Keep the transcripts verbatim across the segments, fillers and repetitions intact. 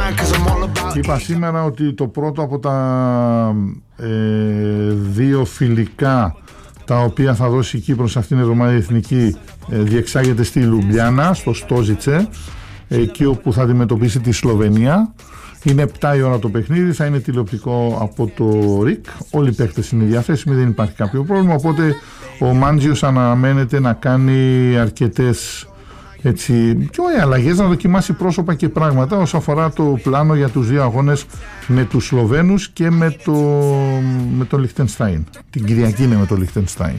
Είπα σήμερα ότι το πρώτο από τα ε, δύο φιλικά τα οποία θα δώσει η Κύπρος αυτήν την εβδομάδα η Εθνική ε, διεξάγεται στη Λουμπλιάνα, στο Στόζιτσε, εκεί όπου θα αντιμετωπίσει τη Σλοβενία. Είναι επτά η ώρα το παιχνίδι, θα είναι τηλεοπτικό από το ΡΙΚ. Όλοι οι παίκτες είναι διαθέσιμοι, δεν υπάρχει κάποιο πρόβλημα. Οπότε ο Μάντζιος αναμένεται να κάνει αρκετές έτσι, και αλλαγές, να δοκιμάσει πρόσωπα και πράγματα όσο αφορά το πλάνο για τους δύο αγώνες με τους Σλοβαίνους και με το, με το Λιχτενστάιν. Την Κυριακή είναι με το Λιχτενστάιν.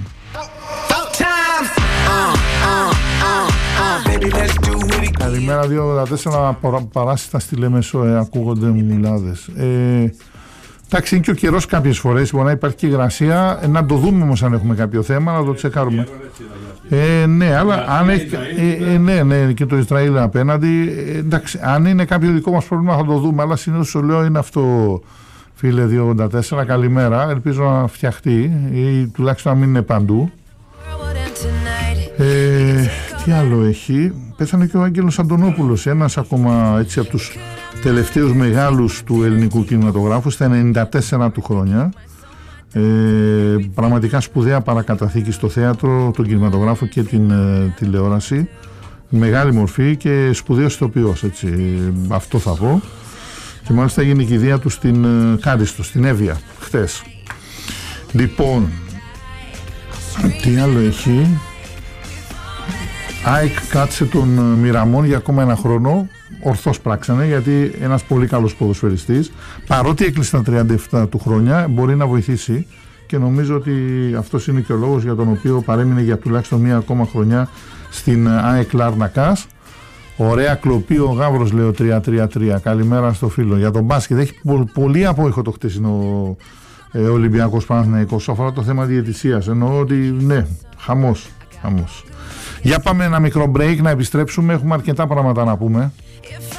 Καλημέρα, δύο ογδόντα τέσσερα παράσιτα στη Λέμεσο, ε, ακούγονται μουλάδες. Ε, εντάξει, είναι και ο καιρός κάποιες φορές, μπορεί να υπάρχει και υγρασία, ε, να το δούμε όμως αν έχουμε κάποιο θέμα, να το τσεκάρουμε. Ε, ναι, αλλά αν έχει, ε, ε, ναι, ναι, και το Ισραήλ απέναντι, ε, εντάξει, αν είναι κάποιο δικό μας πρόβλημα θα το δούμε, αλλά συνήθως σου λέω είναι αυτό, φίλε δύο ογδόντα τέσσερα, καλημέρα, ελπίζω να φτιαχτεί ή τουλάχιστον να μην είναι παντού. Ε, τι άλλο έχει, πέθανε και ο Άγγελος Αντωνόπουλος, ένας ακόμα έτσι από τους τελευταίους μεγάλους του ελληνικού κινηματογράφου στα ενενήντα τέσσερα του χρόνια. Ε, πραγματικά σπουδαία παρακαταθήκη στο θέατρο, τον κινηματογράφο και την ε, τηλεόραση, μεγάλη μορφή και σπουδαίος ηθοποιός, έτσι, ε, αυτό θα πω, και μάλιστα έγινε η κηδεία του στην ε, Κάριστο, στην Εύβοια χτες. Λοιπόν, τι άλλο έχει, ΑΕΚ κάτσε τον Μιραμόν για ακόμα ένα χρόνο, ορθώς πράξανε, γιατί ένας πολύ καλός ποδοσφαιριστής, παρότι έκλεισε τα τριάντα επτά του χρόνια, μπορεί να βοηθήσει και νομίζω ότι αυτός είναι και ο λόγος για τον οποίο παρέμεινε για τουλάχιστον μία ακόμα χρονιά στην ΑΕΚ Λάρνακας. Ωραία κλοπή ο Γαύρος, λέω, τρία τρία τρία. Καλημέρα στο φίλο. Για τον μπάσκετ έχει πολύ απόϊχο το χτεσινό ε, Ολυμπιακός Παναθηναϊκός αφορά το θέμα διαιτησίας, εννοώ ότι ναι, χαμός, χαμός. Για πάμε ένα μικρό break, να επιστρέψουμε, έχουμε αρκετά πράγματα να πούμε.